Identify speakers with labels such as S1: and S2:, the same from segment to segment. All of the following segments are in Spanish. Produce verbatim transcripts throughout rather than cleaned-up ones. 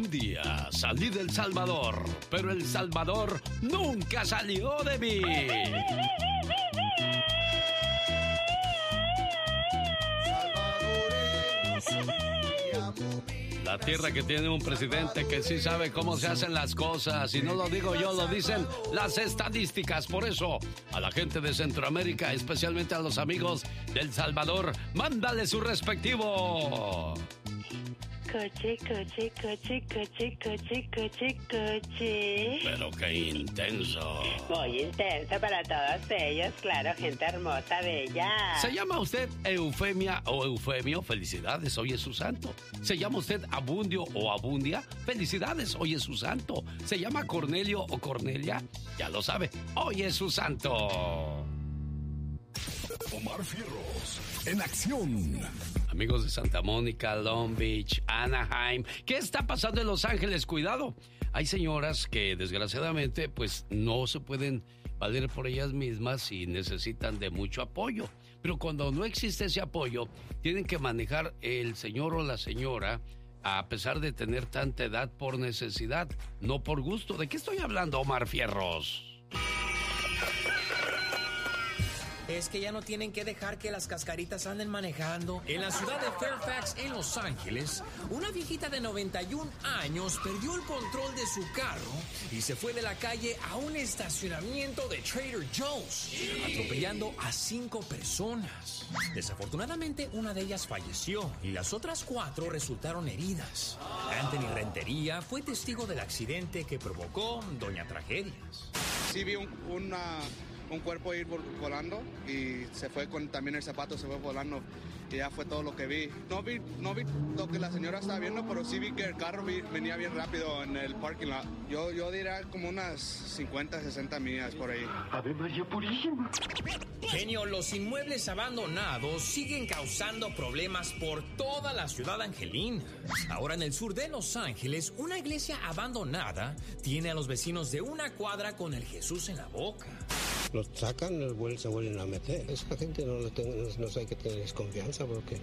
S1: Un día salí del Salvador, pero El Salvador nunca salió de mí. La tierra que tiene un presidente que sí sabe cómo se hacen las cosas. Y no lo digo yo, lo dicen las estadísticas. Por eso, a la gente de Centroamérica, especialmente a los amigos del Salvador, mándale su respectivo.
S2: Coche, coche, coche, coche, coche, coche, coche.
S1: Pero qué intenso.
S2: Muy intenso para todos ellos, claro, gente hermosa, bella.
S1: ¿Se llama usted Eufemia o Eufemio? Felicidades, hoy es su santo. ¿Se llama usted Abundio o Abundia? Felicidades, hoy es su santo. ¿Se llama Cornelio o Cornelia? Ya lo sabe, hoy es su santo.
S3: Omar Fierros, en acción.
S1: Amigos de Santa Mónica, Long Beach, Anaheim, ¿qué está pasando en Los Ángeles? Cuidado, hay señoras que desgraciadamente pues no se pueden valer por ellas mismas y necesitan de mucho apoyo. Pero cuando no existe ese apoyo, tienen que manejar el señor o la señora a pesar de tener tanta edad por necesidad, no por gusto. ¿De qué estoy hablando, Omar Fierros?
S4: Es que ya no tienen que dejar que las cascaritas anden manejando. En la ciudad de Fairfax, en Los Ángeles, una viejita de noventa y un años perdió el control de su carro y se fue de la calle a un estacionamiento de Trader Joe's, atropellando a cinco personas. Desafortunadamente, una de ellas falleció y las otras cuatro resultaron heridas. Anthony Rentería fue testigo del accidente que provocó Doña Tragedias.
S5: Sí vi un, una... un cuerpo ir volando y se fue con también el zapato, se fue volando y ya fue todo lo que vi. No vi, no vi lo que la señora estaba viendo, pero sí vi que el carro vi, venía bien rápido en el parking lot. Yo, yo diría como unas cincuenta, sesenta millas por ahí.
S6: Ave María Purísima.
S4: Genio, los inmuebles abandonados siguen causando problemas por toda la ciudad angelina. Ahora en el sur de Los Ángeles, una iglesia abandonada tiene a los vecinos de una cuadra con el Jesús en la boca.
S7: Los sacan, los vuelven, se vuelven a meter. Esa gente no, tengo, no, no hay que tener desconfianza porque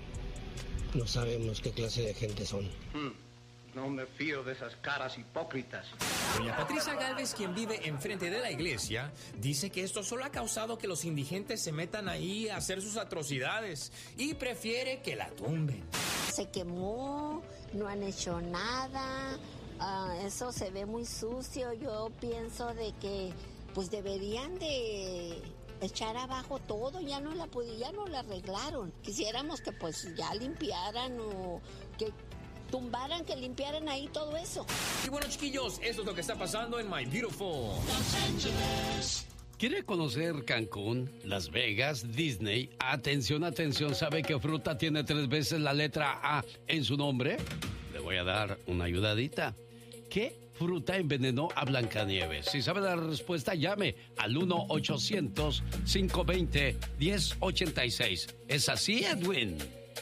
S7: no sabemos qué clase de gente son.
S6: Hmm. No me fío de esas caras hipócritas.
S4: Doña Patricia Gálvez, quien vive enfrente de la iglesia, dice que esto solo ha causado que los indigentes se metan ahí a hacer sus atrocidades y prefiere que la tumben.
S8: Se quemó, no han hecho nada, uh, eso se ve muy sucio. Yo pienso de que pues deberían de echar abajo todo, ya no la ya no la arreglaron. Quisiéramos que pues ya limpiaran o que tumbaran, que limpiaran ahí todo eso.
S4: Y bueno, chiquillos, esto es lo que está pasando en My Beautiful Los
S1: Angeles. ¿Quiere conocer Cancún, Las Vegas, Disney? Atención, atención, ¿sabe qué fruta tiene tres veces la letra A en su nombre? Le voy a dar una ayudadita. ¿Qué fruta envenenó a Blancanieves? Si sabe la respuesta, llame al uno ochocientos, cinco veinte, diez ochenta y seis. ¿Es así, Edwin?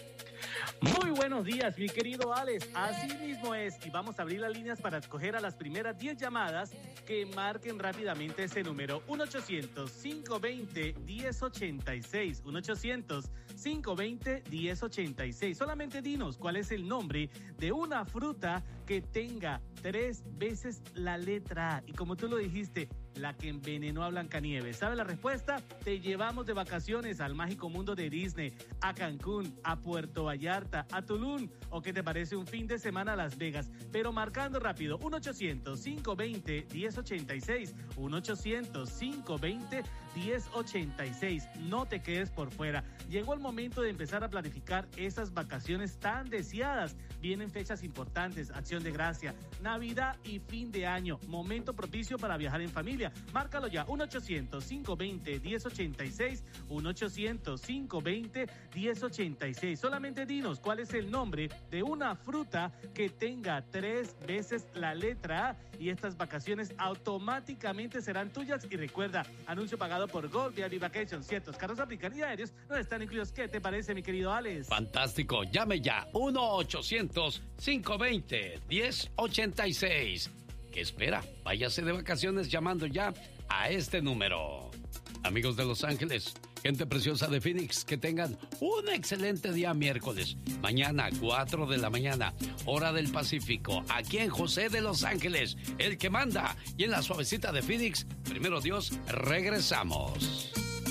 S9: Muy buenos días, mi querido Alex. Así mismo es. Y vamos a abrir las líneas para escoger a las primeras diez llamadas que marquen rápidamente ese número. uno ochocientos, cinco veinte, diez ochenta y seis. uno ochocientos, cinco veinte, diez ochenta y seis. Solamente dinos cuál es el nombre de una fruta que tenga tres veces la letra A. Y como tú lo dijiste, la que envenenó a Blancanieves. ¿Sabe la respuesta? Te llevamos de vacaciones al mágico mundo de Disney, a Cancún, a Puerto Vallarta, a Tulum, o ¿qué te parece un fin de semana a Las Vegas? Pero marcando rápido, uno ochocientos, cinco veinte, diez ochenta y seis, uno ochocientos, cinco veinte, diez ochenta y seis. No te quedes por fuera. Llegó el momento de empezar a planificar esas vacaciones tan deseadas. Vienen fechas importantes, Acción de Gracia, Navidad y fin de año. Momento propicio para viajar en familia. Márcalo ya, uno ochocientos, cinco veinte, diez ochenta y seis, uno ochocientos, cinco veinte, diez ochenta y seis. Solamente dinos cuál es el nombre de una fruta que tenga tres veces la letra A y estas vacaciones automáticamente serán tuyas. Y recuerda, anuncio pagado por Gold V I P Vacations. Ciertos carros aplican y aéreos no están incluidos. ¿Qué te parece, mi querido Alex?
S1: Fantástico, llame ya, uno ochocientos, cinco veinte, diez ochenta y seis. ¿Qué espera? Váyase de vacaciones llamando ya a este número. Amigos de Los Ángeles, Gente preciosa de Phoenix, que tengan un excelente día miércoles. Mañana, cuatro de la mañana, hora del Pacífico, aquí en José de Los Ángeles, el que manda. Y en la suavecita de Phoenix, primero Dios, regresamos.